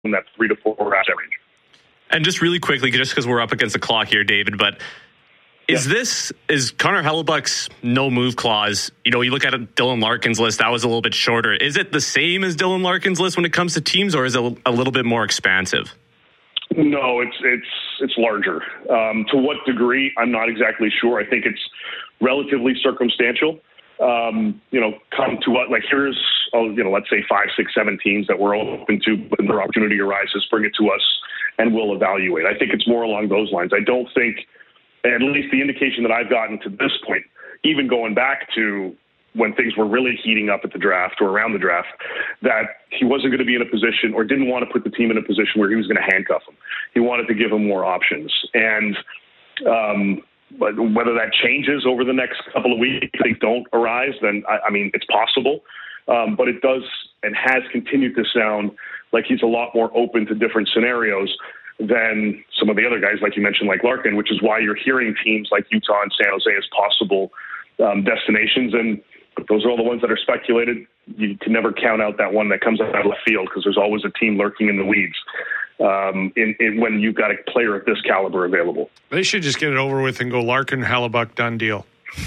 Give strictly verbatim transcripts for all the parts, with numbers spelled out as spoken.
in that three to four asset range. And just really quickly, just because we're up against the clock here, David, but is yeah. this, is Connor Hellebuyck's no move clause, you know, you look at Dylan Larkin's list, that was a little bit shorter. Is it the same as Dylan Larkin's list when it comes to teams, or is it a little bit more expansive? No, it's it's it's larger. Um, to what degree, I'm not exactly sure. I think it's relatively circumstantial. Um, you know, come to what, like here's, oh, you know, let's say five, six, seven teams that we're open to when their opportunity arises, bring it to us and we'll evaluate. I think it's more along those lines. I don't think, at least the indication that I've gotten to this point, even going back to when things were really heating up at the draft or around the draft, that he wasn't going to be in a position or didn't want to put the team in a position where he was going to handcuff them. He wanted to give them more options. And, um, But whether that changes over the next couple of weeks, if things don't arise, then, I, I mean, it's possible. Um, but it does and has continued to sound like he's a lot more open to different scenarios than some of the other guys, like you mentioned, like Larkin, which is why you're hearing teams like Utah and San Jose as possible um, destinations. And those are all the ones that are speculated. You can never count out that one that comes out of left field because there's always a team lurking in the weeds. Um, in, in when you've got a player of this caliber available. They should just get it over with and go Larkin, Hellebuyck, done deal.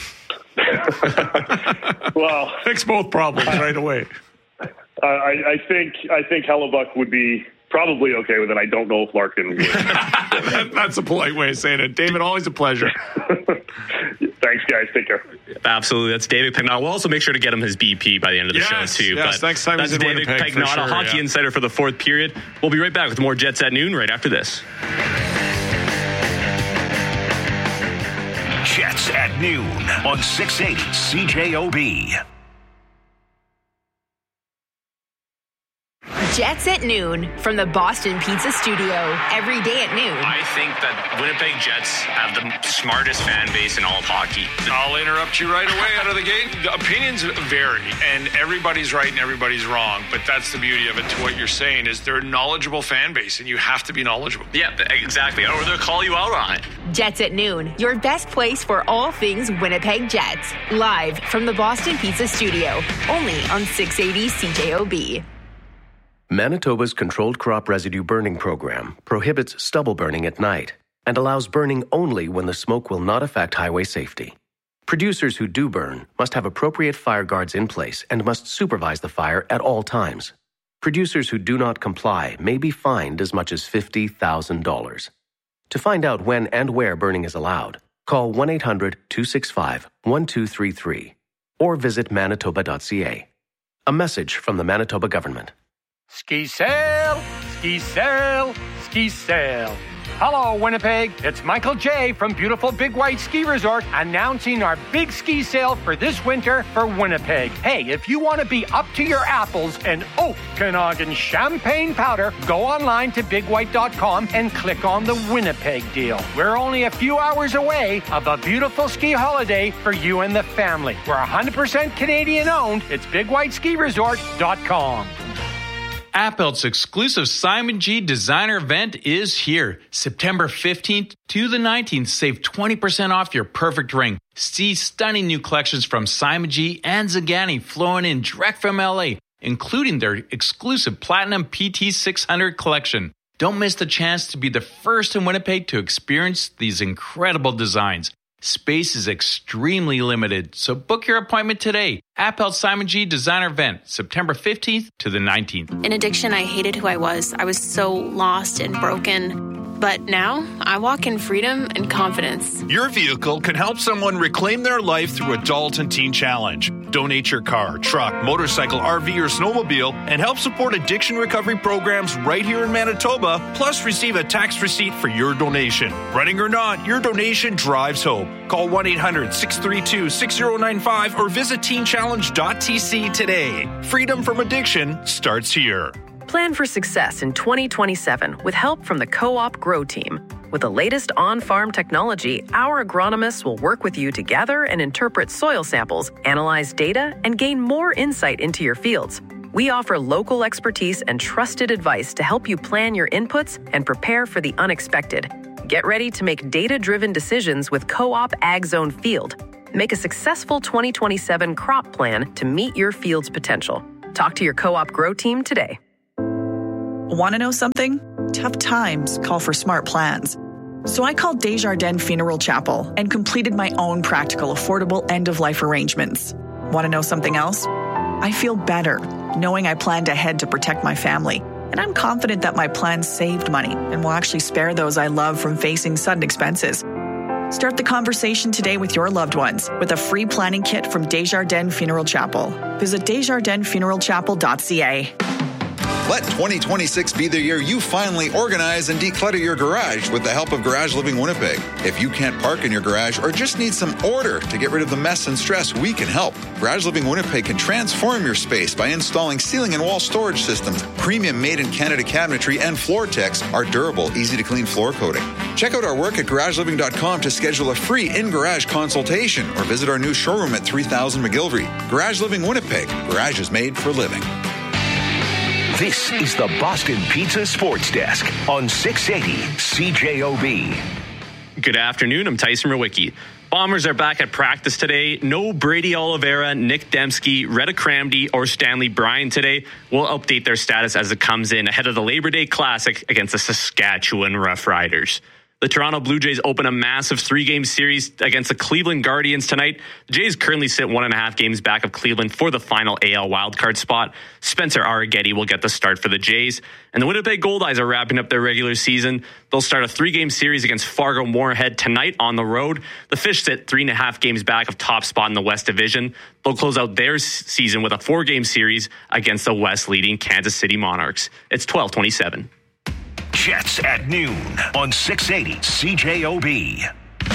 Well, fix both problems right away. I, I think I think Hellebuyck would be probably okay with it. I don't know if Larkin would. That's a polite way of saying it. David, always a pleasure. Thanks, guys. Take care. Absolutely. That's David Pagnotta. We'll also make sure to get him his B P by the end of the yes, show, too. Yes, but next time that's he's in David Winnipeg, Pagnotta, sure, Hockey yeah. Insider for the fourth period. We'll be right back with more Jets at Noon right after this. Jets at Noon on six eighty C J O B. Jets at Noon from the Boston Pizza Studio. Every day at noon. I think that Winnipeg Jets have the smartest fan base in all of hockey. I'll interrupt you right away out of the gate. The opinions vary, and everybody's right and everybody's wrong. But that's the beauty of it. To what you're saying is they're a knowledgeable fan base, and you have to be knowledgeable. Yeah, exactly. Or they'll call you out on it. Jets at Noon, your best place for all things Winnipeg Jets. Live from the Boston Pizza Studio. Only on six eighty C J O B. Manitoba's Controlled Crop Residue Burning Program prohibits stubble burning at night and allows burning only when the smoke will not affect highway safety. Producers who do burn must have appropriate fire guards in place and must supervise the fire at all times. Producers who do not comply may be fined as much as fifty thousand dollars. To find out when and where burning is allowed, call one eight hundred two six five one two three three or visit manitoba dot c a. A message from the Manitoba government. Ski sail, ski sail, ski sail. Hello, Winnipeg. It's Michael J. from beautiful Big White Ski Resort announcing our big ski sale for this winter for Winnipeg. Hey, if you want to be up to your apples in Okanagan champagne powder, go online to big white dot com and click on the Winnipeg deal. We're only a few hours away of a beautiful ski holiday for you and the family. We're one hundred percent Canadian owned. It's big white ski resort dot com. Appelt's exclusive Simon G designer event is here. September fifteenth to the nineteenth. Save twenty percent off your perfect ring. See stunning new collections from Simon G and Zagani flowing in direct from L A, including their exclusive Platinum P T six hundred collection. Don't miss the chance to be the first in Winnipeg to experience these incredible designs. Space is extremely limited, so book your appointment today. Appelt Simon G Designer Event, September fifteenth to the nineteenth. In addiction, I hated who I was. I was so lost and broken. But now, I walk in freedom and confidence. Your vehicle can help someone reclaim their life through Adult and Teen Challenge. Donate your car, truck, motorcycle, R V, or snowmobile and help support addiction recovery programs right here in Manitoba, plus receive a tax receipt for your donation. Running or not, your donation drives hope. Call one eight hundred six three two six zero nine five or visit teen challenge dot t c today. Freedom from addiction starts here. Plan for success in twenty twenty-seven with help from the Co-op Grow Team. With the latest on-farm technology, our agronomists will work with you to gather and interpret soil samples, analyze data, and gain more insight into your fields. We offer local expertise and trusted advice to help you plan your inputs and prepare for the unexpected. Get ready to make data-driven decisions with Co-op Ag Zone Field. Make a successful twenty twenty-seven crop plan to meet your field's potential. Talk to your Co-op Grow Team today. Want to know something? Tough times call for smart plans. So I called Desjardins Funeral Chapel and completed my own practical, affordable end-of-life arrangements. Want to know something else? I feel better knowing I planned ahead to protect my family, and I'm confident that my plan saved money and will actually spare those I love from facing sudden expenses. Start the conversation today with your loved ones with a free planning kit from Desjardins Funeral Chapel. Visit desjardins funeral chapel dot c a. Let twenty twenty-six be the year you finally organize and declutter your garage with the help of Garage Living Winnipeg. If you can't park in your garage or just need some order to get rid of the mess and stress, we can help. Garage Living Winnipeg can transform your space by installing ceiling and wall storage systems, premium made-in-Canada cabinetry, and Floor-Tex, our durable, easy-to-clean floor coating. Check out our work at garage living dot com to schedule a free in-garage consultation or visit our new showroom at three thousand McGillivray. Garage Living Winnipeg. Garage is made for living. This is the Boston Pizza Sports Desk on six eighty C J O B. Good afternoon. I'm Tyson Rowicki. Bombers are back at practice today. No Brady Oliveira, Nick Dembski, Retta Cramdy, or Stanley Bryan today. We'll update their status as it comes in ahead of the Labor Day Classic against the Saskatchewan Roughriders. The Toronto Blue Jays open a massive three-game series against the Cleveland Guardians tonight. The Jays currently sit one and a half games back of Cleveland for the final A L wildcard spot. Spencer Arrighetti will get the start for the Jays. And the Winnipeg Goldeyes are wrapping up their regular season. They'll start a three-game series against Fargo Moorhead tonight on the road. The Fish sit three and a half games back of top spot in the West Division. They'll close out their season with a four-game series against the West-leading Kansas City Monarchs. It's twelve twenty-seven. Jets at noon on six eighty C J O B.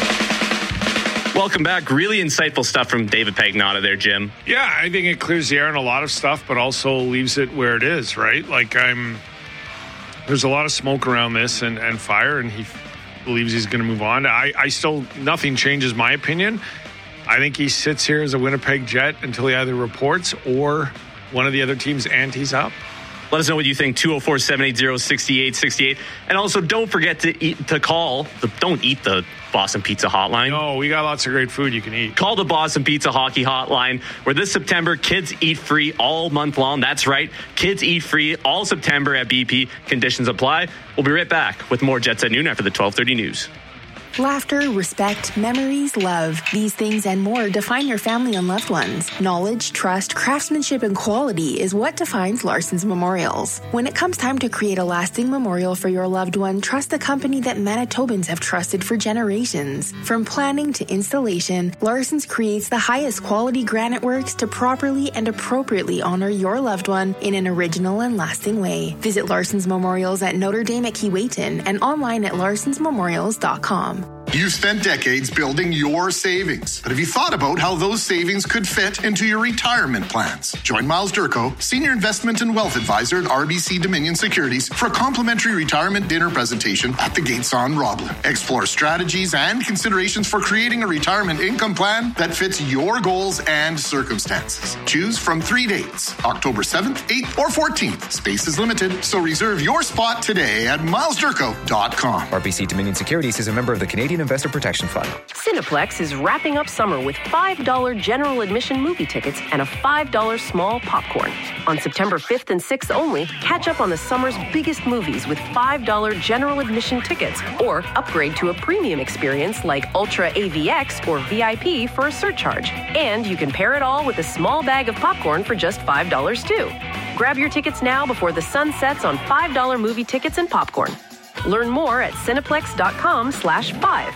Welcome back. Really insightful stuff from David Pagnotta there, Jim. Yeah, I think it clears the air on a lot of stuff, but also leaves it where it is, right? Like, I'm there's a lot of smoke around this and, and fire, and he believes he's going to move on. I, I still, nothing changes my opinion. I think he sits here as a Winnipeg Jet until he either reports or one of the other teams antes up. Let us know what you think. two oh four, seven eight zero, six eight six eight. And also, don't forget to eat to call. The, don't eat the Boston Pizza Hotline. No, we got lots of great food you can eat. Call the Boston Pizza Hockey Hotline, where this September, kids eat free all month long. That's right. Kids eat free all September at B P. Conditions apply. We'll be right back with more Jets at noon after the twelve thirty news. Laughter, respect, memories, love. These things and more define your family and loved ones. Knowledge, trust, craftsmanship, and quality is what defines Larson's Memorials. When it comes time to create a lasting memorial for your loved one, trust the company that Manitobans have trusted for generations. From planning to installation, Larson's creates the highest quality granite works to properly and appropriately honor your loved one in an original and lasting way. Visit Larson's Memorials at Notre Dame at Keewatin and online at larsons memorials dot com. You've spent decades building your savings, but have you thought about how those savings could fit into your retirement plans? Join Miles Durko, Senior Investment and Wealth Advisor at R B C Dominion Securities, for a complimentary retirement dinner presentation at the Gates on Roblin. Explore strategies and considerations for creating a retirement income plan that fits your goals and circumstances. Choose from three dates, October seventh, eighth, or fourteenth. Space is limited, so reserve your spot today at miles durko dot com. R B C Dominion Securities is a member of the Canadian Investor Protection Fund. Cineplex is wrapping up summer with five dollars general admission movie tickets and a five dollars small popcorn. On September fifth and sixth only, catch up on the summer's biggest movies with five dollars general admission tickets, or upgrade to a premium experience like Ultra A V X or V I P for a surcharge. And you can pair it all with a small bag of popcorn for just five dollars too. Grab your tickets now before the sun sets on five dollars movie tickets and popcorn. Learn more at cineplex.com slash five.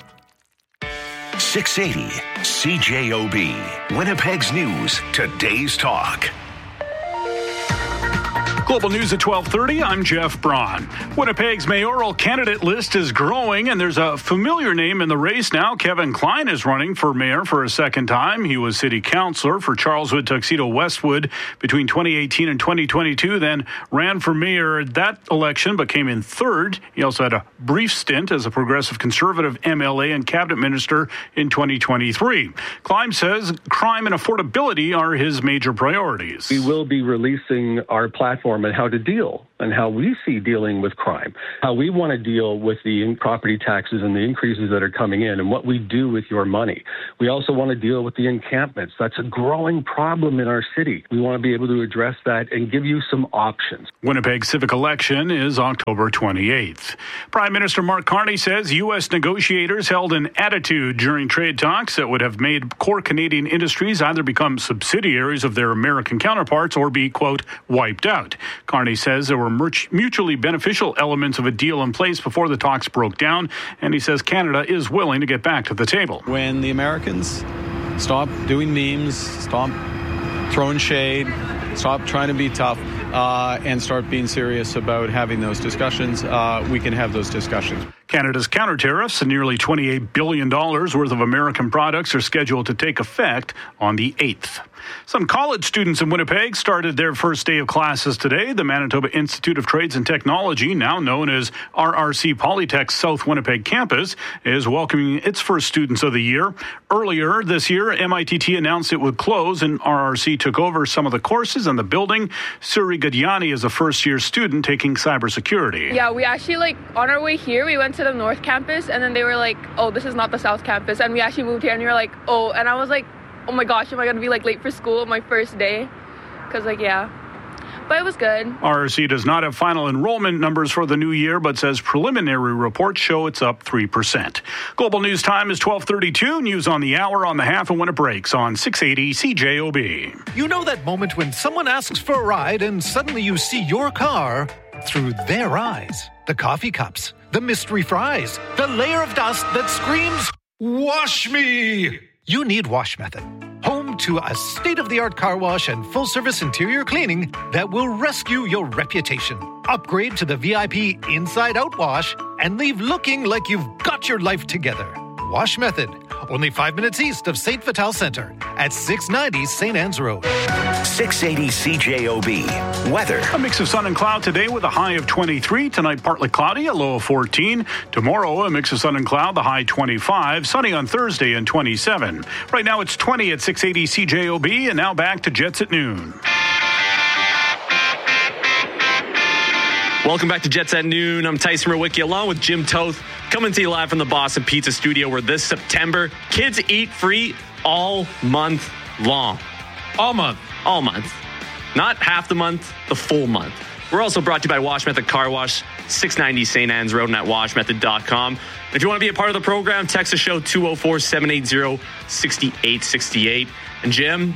six eighty C J O B. Winnipeg's News. Today's Talk. Global News at twelve thirty, I'm Jeff Braun. Winnipeg's mayoral candidate list is growing, and there's a familiar name in the race now. Kevin Klein is running for mayor for a second time. He was city councilor for Charleswood, Tuxedo, Westwood between twenty eighteen and twenty twenty-two, then ran for mayor at that election, but came in third. He also had a brief stint as a progressive conservative M L A and cabinet minister in twenty twenty-three. Klein says crime and affordability are his major priorities. We will be releasing our platform and how to deal and how we see dealing with crime, how we want to deal with the property taxes and the increases that are coming in and what we do with your money. We also want to deal with the encampments. That's a growing problem in our city. We want to be able to address that and give you some options. Winnipeg's civic election is October twenty-eighth. Prime Minister Mark Carney says U S negotiators held an attitude during trade talks that would have made core Canadian industries either become subsidiaries of their American counterparts or be, quote, wiped out. Carney says there were mutually beneficial elements of a deal in place before the talks broke down, and he says Canada is willing to get back to the table. When the Americans stop doing memes, stop throwing shade, stop trying to be tough, uh, and start being serious about having those discussions, uh, we can have those discussions. Canada's counter tariffs and nearly twenty-eight billion dollars worth of American products are scheduled to take effect on the eighth. Some college students in Winnipeg started their first day of classes today. The Manitoba Institute of Trades and Technology, now known as R R C Polytech's South Winnipeg campus, is welcoming its first students of the year. Earlier this year, M I T T announced it would close, and R R C took over some of the courses and the building. Suri Gadiani is a first-year student taking cybersecurity. Yeah, we actually, like, on our way here, we went to the North Campus, and then they were like, oh, this is not the South Campus, and we actually moved here, and we were like, oh, and I was like, oh my gosh, am I going to be like late for school on my first day? Because like, yeah. But it was good. R R C does not have final enrollment numbers for the new year, but says preliminary reports show it's up three percent. Global News Time is twelve thirty-two. News on the hour on the half and when it breaks on six eighty C J O B. You know that moment when someone asks for a ride and suddenly you see your car through their eyes. The coffee cups, the mystery fries, the layer of dust that screams, "Wash me!" You need Wash Method, home to a state-of-the-art car wash and full-service interior cleaning that will rescue your reputation. Upgrade to the V I P Inside-Out Wash and leave looking like you've got your life together. Wash Method, only five minutes east of Saint Vital Center at six ninety Saint Anne's Road. six eighty C J O B. Weather. A mix of sun and cloud today with a high of twenty-three. Tonight, partly cloudy, a low of fourteen. Tomorrow, a mix of sun and cloud, the high twenty-five. Sunny on Thursday and twenty-seven. Right now, it's twenty at six eighty C J O B. And now back to Jets at noon. Welcome back to Jets at Noon. I'm Tyson Rowicki along with Jim Toth, coming to you live from the Boston Pizza Studio, where this September, kids eat free all month long. All month. All month. Not half the month, the full month. We're also brought to you by Wash Method Car Wash, six ninety Saint Anne's Road and at wash method dot com. If you want to be a part of the program, text the show two oh four, seven eight zero, six eight six eight. And Jim,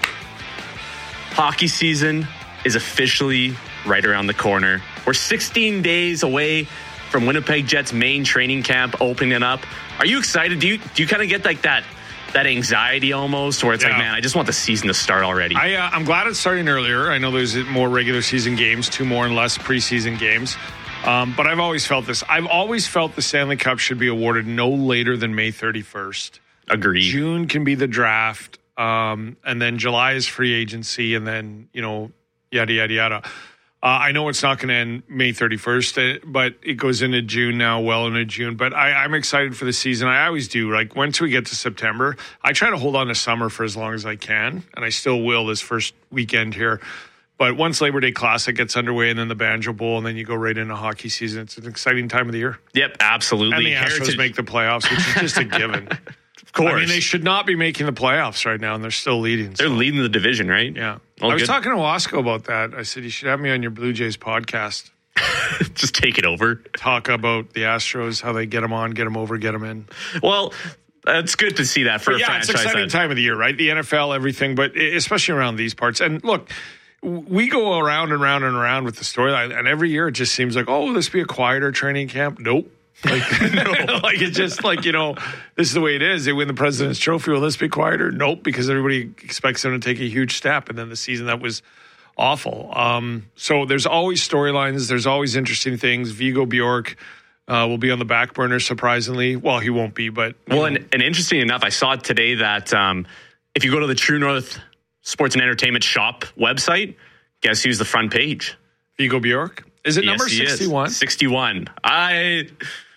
hockey season is officially right around the corner. We're sixteen days away from Winnipeg Jets main training camp opening up. Are you excited? Do you do you kind of get like that that anxiety almost, where it's yeah. like, man, I just want the season to start already? I, uh, I'm glad it's starting earlier. I know there's more regular season games, two more and less preseason games. Um, but I've always felt this. I've always felt the Stanley Cup should be awarded no later than May thirty-first. Agreed. June can be the draft, um, and then July is free agency, and then, you know, yada, yada, yada. Uh, I know it's not going to end May thirty-first, but it goes into June now, well into June. But I, I'm excited for the season. I always do. Like, once we get to September, I try to hold on to summer for as long as I can, and I still will this first weekend here. But once Labor Day Classic gets underway and then the Banjo Bowl and then you go right into hockey season, it's an exciting time of the year. Yep, absolutely. And the Astros Heritage. make the playoffs, which is just a given. Of course. I mean, they should not be making the playoffs right now, and they're still leading. They're so. leading the division, right? Yeah. All I was good. talking to Wasco about that. I said, you should have me on your Blue Jays podcast. Just take it over. Talk about the Astros, how they get them on, get them over, get them in. Well, it's good to see that for but a yeah, franchise. Yeah, it's an exciting that... time of the year, right? The N F L, everything, but especially around these parts. And look, we go around and around and around with the storyline, and every year it just seems like, oh, will this be a quieter training camp? Nope. Like, no, like it's just like, you know, this is the way it is. They win the President's Trophy. Will this be quieter? Nope, because everybody expects them to take a huge step. And then the season that was awful. Um, so there's always storylines. There's always interesting things. Viggo Bjork uh, will be on the back burner, surprisingly. Well, he won't be, but well, and, and interesting enough, I saw today that um, if you go to the True North Sports and Entertainment Shop website, guess who's the front page? Viggo Bjork. Is it yes, number sixty-one? sixty-one. I.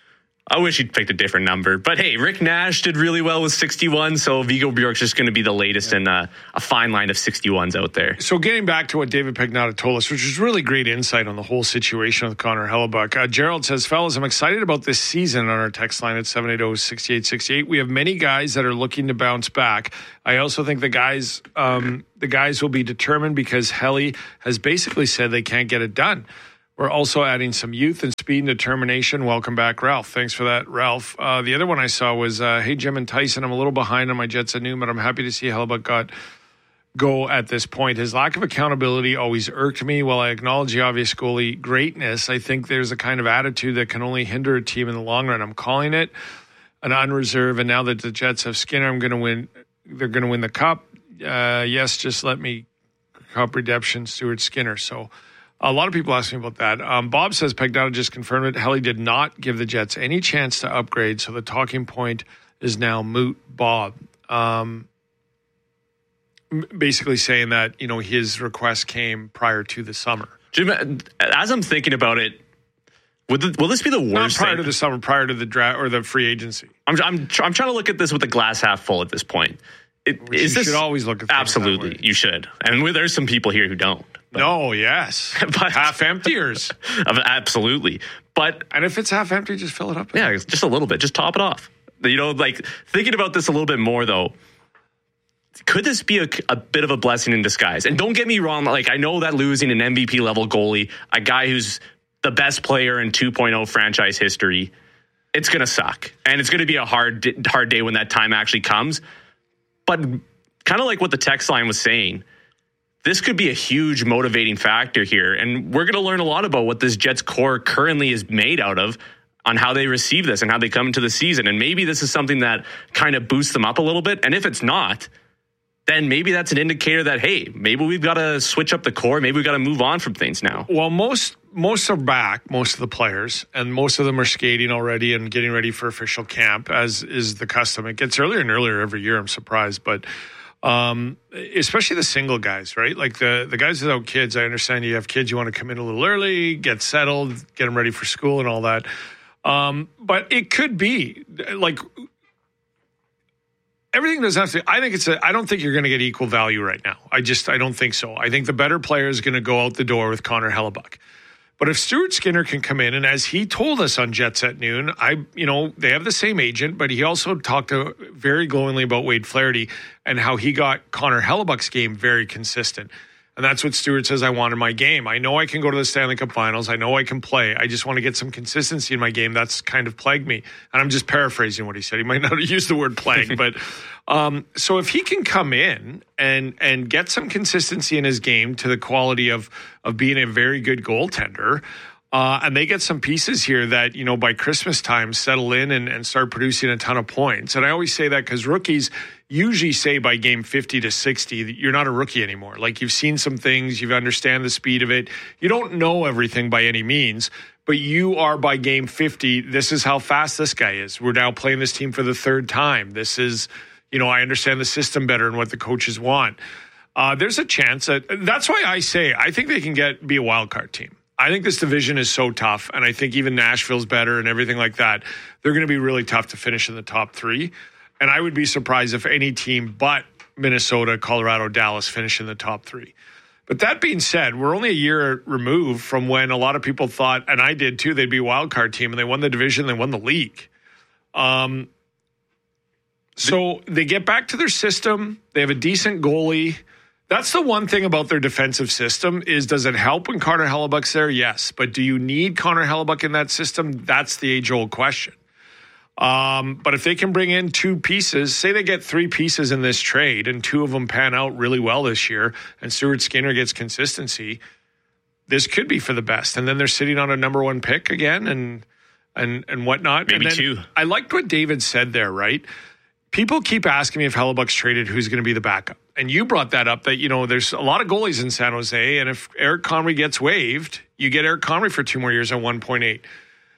I wish he'd picked a different number. But hey, Rick Nash did really well with sixty-one, so Vigo Bjork's just going to be the latest yeah. in uh, a fine line of sixty-ones out there. So getting back to what David Pagnotta told us, which is really great insight on the whole situation with Connor Hellebuyck. Uh, Gerald says, fellas, I'm excited about this season on our text line at seven eight zero, six eight six eight. We have many guys that are looking to bounce back. I also think the guys, um, the guys will be determined because Helly has basically said they can't get it done. We're also adding some youth and speed and determination. Welcome back, Ralph. Thanks for that, Ralph. Uh, the other one I saw was, uh, hey, Jim and Tyson, I'm a little behind on my Jets at noon, but I'm happy to see Hellebuyck got go at this point. His lack of accountability always irked me. While I acknowledge the obvious goalie greatness, I think there's a kind of attitude that can only hinder a team in the long run. I'm calling it an unreserved, and now that the Jets have Skinner, I'm going to win. They're going to win the Cup. Uh, yes, just let me Cup redemption, Stuart Skinner. So a lot of people ask me about that. Um, Bob says Pagnotta just confirmed it. Helly did not give the Jets any chance to upgrade, so the talking point is now moot. Bob, um, basically saying that, you know, his request came prior to the summer. Jim, as I'm thinking about it, would the, will this be the worst? Not prior thing? to the summer, prior to the draft or the free agency. I'm, I'm, I'm trying to look at this with the glass half full at this point. It, Which is you this, should always look at things absolutely that way. You should, and there's some people here who don't. But, no, yes, but, half emptiers, absolutely. But and if it's half empty, just fill it up. Yeah, just a little bit, just top it off. You know, like thinking about this a little bit more though. Could this be a, a bit of a blessing in disguise? And don't get me wrong, like I know that losing an M V P level goalie, a guy who's the best player in two point oh franchise history, it's going to suck. And it's going to be a hard hard day when that time actually comes. But kind of like what the text line was saying, this could be a huge motivating factor here. And we're going to learn a lot about what this Jets core currently is made out of on how they receive this and how they come into the season. And maybe this is something that kind of boosts them up a little bit. And if it's not, then maybe that's an indicator that, hey, maybe we've got to switch up the core. Maybe we've got to move on from things now. Well, most most are back, most of the players, and most of them are skating already and getting ready for official camp, as is the custom. It gets earlier and earlier every year. I'm surprised. But um, especially the single guys, right? Like the, the guys without kids. I understand you have kids, you want to come in a little early, get settled, get them ready for school and all that. Um, but it could be like... Everything doesn't have to. I think it's a. I don't think you're going to get equal value right now. I just. I don't think so. I think the better player is going to go out the door with Connor Hellebuyck. But if Stuart Skinner can come in, and as he told us on Jets at noon, I, you know, they have the same agent, but he also talked to very glowingly about Wade Flaherty and how he got Connor Hellebuyck's game very consistent. And that's what Stuart says I want in my game. I know I can go to the Stanley Cup Finals. I know I can play. I just want to get some consistency in my game. That's kind of plagued me. And I'm just paraphrasing what he said. He might not have used the word plague. but um, so if he can come in and and get some consistency in his game to the quality of, of being a very good goaltender, uh, and they get some pieces here that, you know, by Christmas time settle in and, and start producing a ton of points. And I always say that because rookies usually say by game fifty to sixty that you're not a rookie anymore. Like you've seen some things, you understand the speed of it. You don't know everything by any means, but you are by game fifty. This is how fast this guy is. We're now playing this team for the third time. This is, you know, I understand the system better and what the coaches want. Uh, there's a chance that that's why I say I think they can get be a wild card team. I think this division is so tough, and I think even Nashville's better and everything like that. They're going to be really tough to finish in the top three. And I would be surprised if any team but Minnesota, Colorado, Dallas finish in the top three. But that being said, we're only a year removed from when a lot of people thought, and I did too, they'd be a wild card team, and they won the division, they won the league. Um, so they get back to their system. They have a decent goalie. That's the one thing about their defensive system is, does it help when Connor Hellebuyck's there? Yes. But do you need Connor Hellebuyck in that system? That's the age-old question. Um, but if they can bring in two pieces, say they get three pieces in this trade and two of them pan out really well this year and Stuart Skinner gets consistency, this could be for the best. And then they're sitting on a number one pick again and and and whatnot. Maybe and then two. I liked what David said there, right? People keep asking me if Hellebuyck's traded, who's going to be the backup. And you brought that up that, you know, there's a lot of goalies in San Jose. And if Eric Comrie gets waived, you get Eric Comrie for two more years at one point eight.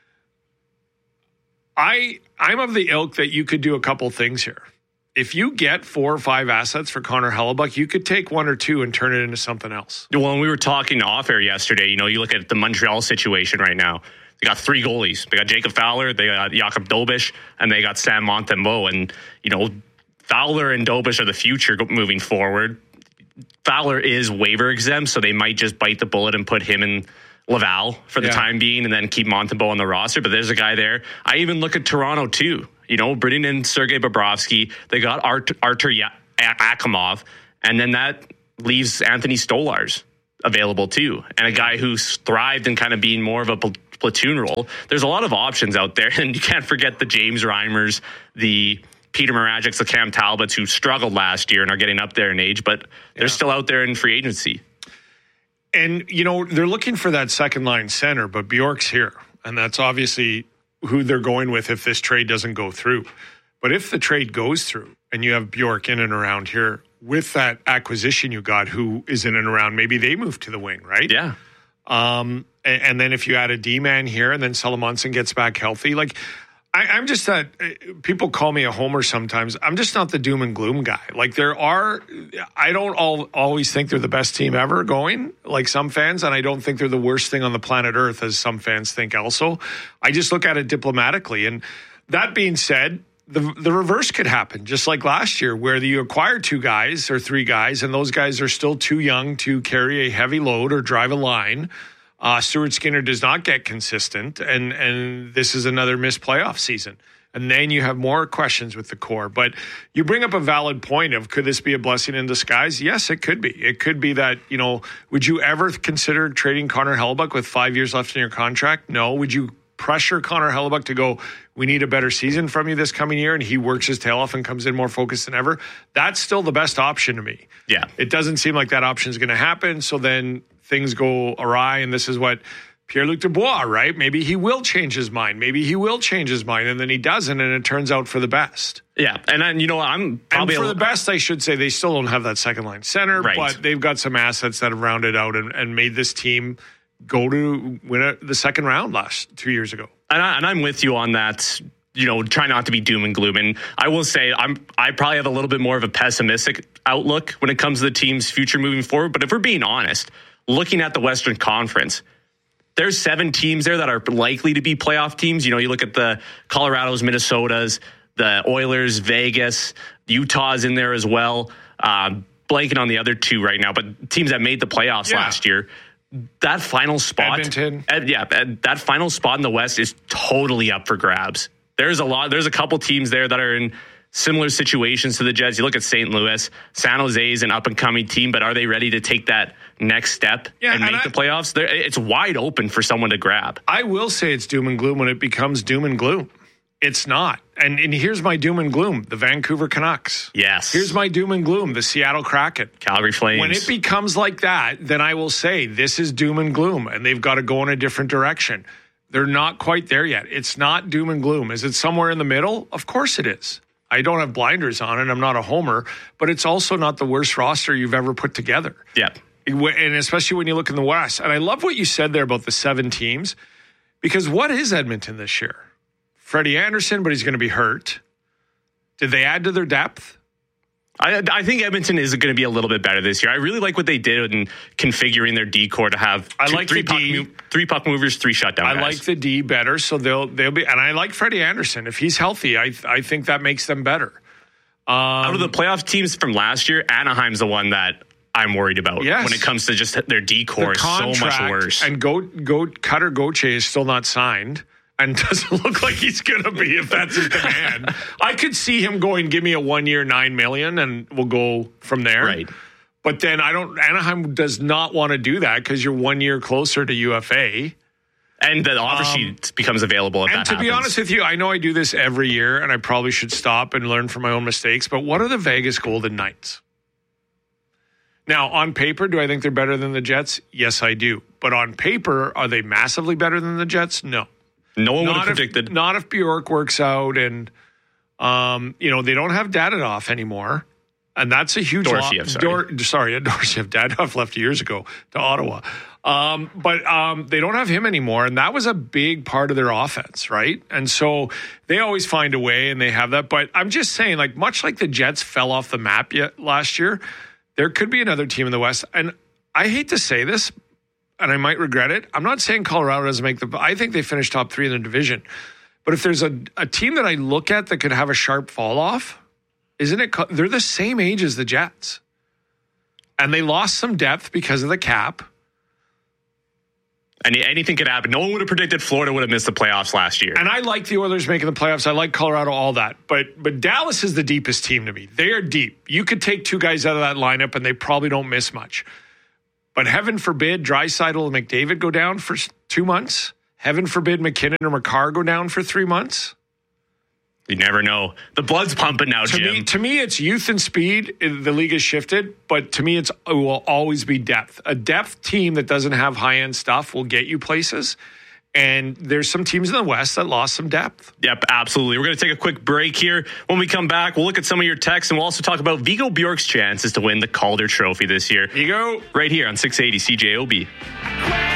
I, I'm of the ilk that you could do a couple things here. If you get four or five assets for Connor Hellebuyck, you could take one or two and turn it into something else. Well, when we were talking off air yesterday, you know, you look at the Montreal situation right now. they got three goalies. They got Jacob Fowler, they got Jakob Dobish, and they got Sam Montembeault. And, you know, Fowler and Dobish are the future moving forward. Fowler is waiver exempt, so they might just bite the bullet and put him in Laval for the yeah. time being and then keep Montembeault on the roster. But there's a guy there. I even look at Toronto, too. You know, bringing in Sergei Bobrovsky. They got Art- Artur ya- Akimov. And then that leaves Anthony Stolarz available, too. And a guy who's thrived in kind of being more of a pl- platoon role. There's a lot of options out there. And you can't forget the James Reimers, the Peter Mrazek's, the Cam Talbots, who struggled last year and are getting up there in age, but they're yeah. still out there in free agency. And, you know, they're looking for that second line center, but Bjork's here. And that's obviously who they're going with if this trade doesn't go through. But if the trade goes through and you have Bjork in and around here with that acquisition you got who is in and around, maybe they move to the wing, right? Yeah. Um, and, and then if you add a D-man here and then Solomonson gets back healthy, like I, I'm just that uh, people call me a homer sometimes. I'm just not the doom and gloom guy. Like there are, I don't all, always think they're the best team ever going, like some fans, and I don't think they're the worst thing on the planet Earth, as some fans think also. I just look at it diplomatically. And that being said, the the reverse could happen, just like last year, where you acquire two guys or three guys, and those guys are still too young to carry a heavy load or drive a line. Uh, Stuart Skinner does not get consistent, and and this is another missed playoff season. And then you have more questions with the core. But you bring up a valid point of, could this be a blessing in disguise? Yes, it could be. It could be that, you know, would you ever consider trading Connor Hellebuyck with five years left in your contract? No. Would you pressure Connor Hellebuyck to go, we need a better season from you this coming year, and he works his tail off and comes in more focused than ever? That's still the best option to me. Yeah. It doesn't seem like that option is going to happen. So then things go awry, and this is what Pierre-Luc Dubois, right? Maybe he will change his mind. Maybe he will change his mind, and then he doesn't, and it turns out for the best. Yeah, and then, you know, I'm probably... And for a, the best, I should say, they still don't have that second-line center, right. but they've got some assets that have rounded out and, and made this team go to win a, the second round last two years ago. And, I, and I'm with you on that. You know, try not to be doom and gloom. And I will say I'm I probably have a little bit more of a pessimistic outlook when it comes to the team's future moving forward. But if we're being honest, looking at the Western Conference, there's seven teams there that are likely to be playoff teams. You know, you look at the Colorado's, Minnesota's, the Oilers, Vegas, Utah's in there as well. Um, blanking on the other two right now, but teams that made the playoffs yeah. last year. That final spot, Edmonton. Uh, yeah, uh, that final spot in the West is totally up for grabs. There's a lot. There's a couple teams there that are in similar situations to the Jets. You look at Saint Louis, San Jose is an up and coming team, but are they ready to take that next step yeah, and and make I, the playoffs? They're, it's wide open for someone to grab. I will say it's doom and gloom when it becomes doom and gloom. It's not. And and here's my doom and gloom, the Vancouver Canucks. Yes. Here's my doom and gloom, the Seattle Kraken. Calgary Flames. When it becomes like that, then I will say this is doom and gloom, and they've got to go in a different direction. They're not quite there yet. It's not doom and gloom. Is it somewhere in the middle? Of course it is. I don't have blinders on it. I'm not a homer, but it's also not the worst roster you've ever put together. Yeah. And especially when you look in the West. And I love what you said there about the seven teams, because what is Edmonton this year? Freddie Anderson, but he's going to be hurt. Did they add to their depth? I, I think Edmonton is going to be a little bit better this year. I really like what they did in configuring their D core to have I two, like three, the puck, D. three puck movers, three shutdown I guys. like the D better, so they'll they'll be. And I like Freddie Anderson. If he's healthy, I I think that makes them better. Um, Out of the playoff teams from last year, Anaheim's the one that I'm worried about yes. when it comes to just their D core is so much worse. And go go Cutter Gauthier is still not signed. And doesn't look like he's going to be if that's his demand. I could see him going, give me a one-year nine million dollars, and we'll go from there. Right. But then I don't. Anaheim does not want to do that because you're one year closer to U F A. And the offer um, sheet becomes available if and that to happens. be honest with you, I know I do this every year, and I probably should stop and learn from my own mistakes. But what are the Vegas Golden Knights? Now, on paper, do I think they're better than the Jets? Yes, I do. But on paper, are they massively better than the Jets? No. No one would not have predicted. If, not if Bjork works out, and um, you know they don't have Dadonov anymore, and that's a huge loss. Lo- sorry, Dor- sorry, Dorshiev. Dadonov left years ago to Ottawa, um, but um, they don't have him anymore, and that was a big part of their offense, right? And so they always find a way, and they have that. But I'm just saying, like much like the Jets fell off the map yet last year, there could be another team in the West, and I hate to say this. and I might regret it. I'm not saying Colorado doesn't make the. I think they finished top three in the division. But if there's a, a team that I look at that could have a sharp fall off, isn't it? They're the same age as the Jets. And they lost some depth because of the cap. And anything could happen. No one would have predicted Florida would have missed the playoffs last year. And I like the Oilers making the playoffs. I like Colorado, all that. But but Dallas is the deepest team to me. They are deep. You could take two guys out of that lineup and they probably don't miss much. But heaven forbid Draisaitl and McDavid go down for two months. Heaven forbid McKinnon or McCarr go down for three months. You never know. The blood's pumping now, to Jim. Me, to me, it's youth and speed. The league has shifted, but to me, it's, it will always be depth. A depth team that doesn't have high-end stuff will get you places. And there's some teams in the West that lost some depth. Yep, absolutely. We're going to take a quick break here. When we come back, we'll look at some of your texts, and we'll also talk about Vigo Bjork's chances to win the Calder Trophy this year. Vigo. Right here on six eighty C J O B.